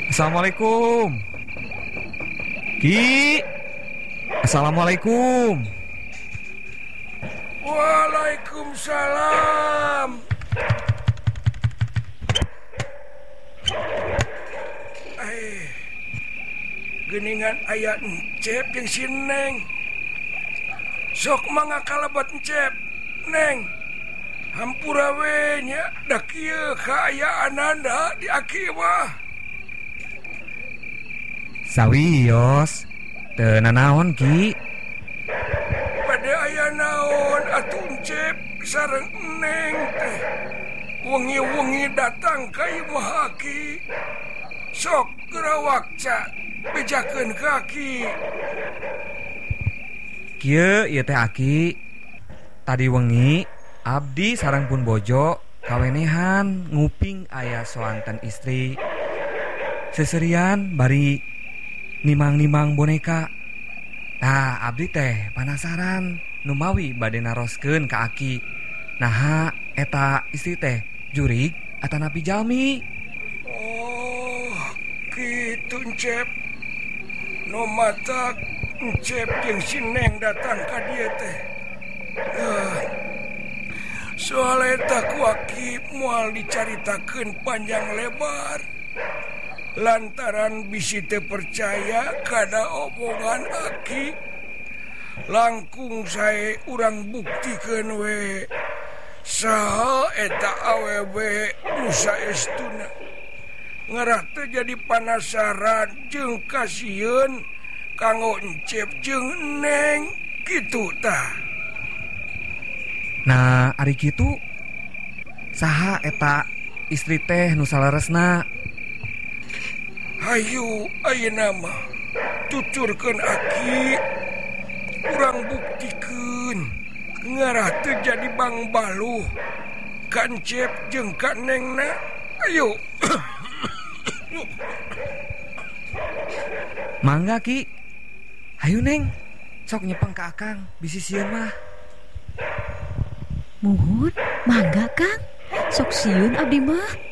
Assalamualaikum. Ki. Assalamualaikum. Waalaikumsalam. Geningan aya encep jeung si Neng. Sok mangga kalabat encep, Neng. Hampura we nya da kieu kaayaanana di aki mah. Sawios. Teu nanaon Ki. Pada aya naon atuh encep sareng Neng teh. Wengi-wengi datang ka ieu mah aki. Sok gerawakca bejakeun kaki. Kieu ieu teh Aki. Tadi wengi abdi sareng pun bojo kawenehan nguping aya soanten istri. Seserian bari nimang-nimang boneka. Nah, abdi teh penasaran nu mawi bade naroskeun ka Aki. Naha eta istri teh jurig atanapi jalmi? Oh, kitu encep. No matak encep jeung si Neng datang ka dieu teh. Soal eta ku Aki moal dicaritakeun panjang lebar. Lantaran bisi teu percaya kada omongan Aki. Langkung sae urang buktikeun we saha eta awewe nu saestuna. Ngarah teu jadi panasaran jeung kasieun kanggo encep jeung Neng kitu tah. Nah, ari kitu saha eta istri teh nu salaresna? Hayu ayeuna mah tuturkeun Aki. Urang buktikeun ngarah teu jadi bang baluh ka encep jeung ka Nengna. Ayo. Mangga Ki. Hayu Neng, sok nyepeng ka Akang bisi sieun mah. Muhun, mangga Kang. Sok sieun abdi mah.